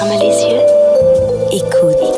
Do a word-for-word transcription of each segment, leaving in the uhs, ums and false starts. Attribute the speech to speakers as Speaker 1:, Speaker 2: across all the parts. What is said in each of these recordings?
Speaker 1: Ferme les yeux, écoute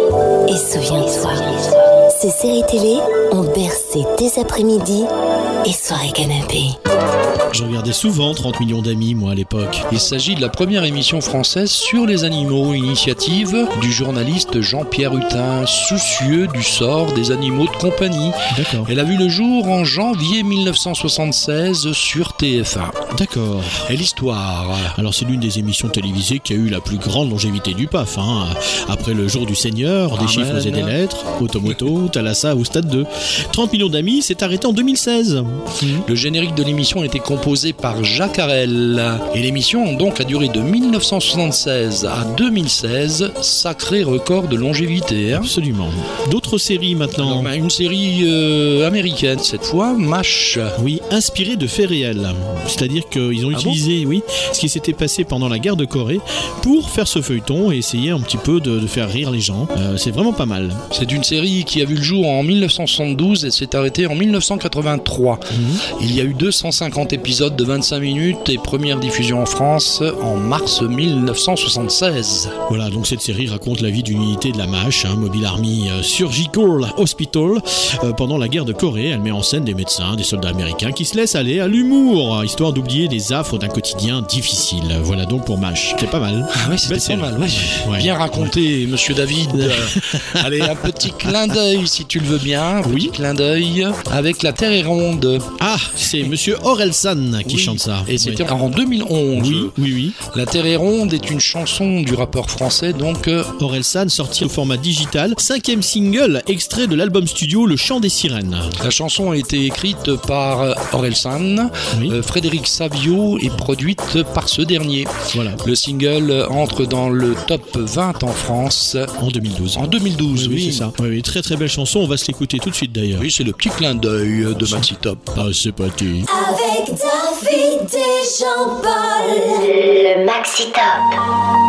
Speaker 1: et souviens-toi. Ces séries télé ont bercé tes après-midi et soirées canapé.
Speaker 2: Je regardais souvent trente millions d'amis, moi, à l'époque.
Speaker 3: Il s'agit de la première émission française sur les animaux, initiative du journaliste Jean-Pierre Hutin, soucieux du sort des animaux de compagnie.
Speaker 2: D'accord.
Speaker 3: Elle a vu le jour en janvier dix-neuf cent soixante-seize sur T F un.
Speaker 2: D'accord.
Speaker 3: Et l'histoire?
Speaker 2: Alors, c'est l'une des émissions télévisées qui a eu la plus grande longévité du P A F. Hein. Après le jour du Seigneur, des
Speaker 3: Amen.
Speaker 2: chiffres et des lettres, Automoto, Thalassa ou Stade deux. trente millions d'amis, c'est arrêté en deux mille seize. Mmh.
Speaker 3: Le générique de l'émission était composé par Jacques Harel. Et l'émission donc a duré de dix-neuf cent soixante-seize à deux mille seize. Sacré record de longévité. Hein.
Speaker 2: Absolument. D'autres séries maintenant.
Speaker 3: Alors, bah, une série euh, américaine cette fois, MASH.
Speaker 2: Oui, inspirée de faits réels. C'est-à-dire qu'ils ont
Speaker 3: Ah
Speaker 2: utilisé
Speaker 3: bon
Speaker 2: oui, ce qui s'était passé pendant la guerre de Corée pour faire ce feuilleton et essayer un petit peu de, de faire rire les gens. Euh, c'est vraiment pas mal.
Speaker 3: C'est une série qui a vu le jour en dix-neuf cent soixante-douze et s'est arrêtée en dix-neuf cent quatre-vingt-trois. Mmh. Il y a eu deux cent cinquante épisodes de vingt-cinq minutes et première diffusion en France en mars dix-neuf cent soixante-seize.
Speaker 2: Voilà, donc cette série raconte la vie d'une unité de la MASH, hein, Mobile Army Surgical Hospital, euh, pendant la guerre de Corée. Elle met en scène des médecins, des soldats américains qui se laissent aller à l'humour, histoire d'oublier les affres d'un quotidien difficile. Voilà donc pour MASH. C'est pas mal.
Speaker 3: Ah ouais, c'était pas mal. Ouais. Ouais. Bien raconté, ouais. Monsieur David. Allez, un petit clin d'œil si tu le veux bien. Un petit
Speaker 2: oui.
Speaker 3: clin d'œil avec La Terre est ronde.
Speaker 2: Ah, c'est Monsieur Orelsan qui
Speaker 3: oui.
Speaker 2: chante ça.
Speaker 3: Et c'était
Speaker 2: oui.
Speaker 3: en deux mille onze.
Speaker 2: Oui, oui, oui.
Speaker 3: La Terre est ronde est une chanson du rappeur français, donc euh...
Speaker 2: Orelsan, sorti au format digital, cinquième single extrait de l'album studio Le Chant des Sirènes.
Speaker 3: La chanson a été écrite par Orelsan,
Speaker 2: oui.
Speaker 3: euh, Frédéric Savio et produite par ce dernier.
Speaker 2: Voilà.
Speaker 3: Le single entre dans le top vingt en France
Speaker 2: en deux mille douze.
Speaker 3: En deux mille douze,
Speaker 2: oui,
Speaker 3: oui.
Speaker 2: oui c'est ça. Oui, oui, très très belle chanson. On va se l'écouter tout de suite d'ailleurs.
Speaker 3: Oui, c'est le petit clin d'œil de Maxi Top.
Speaker 2: Ah, c'est parti.
Speaker 1: Avec David et Jean-Paul, le Maxi Top.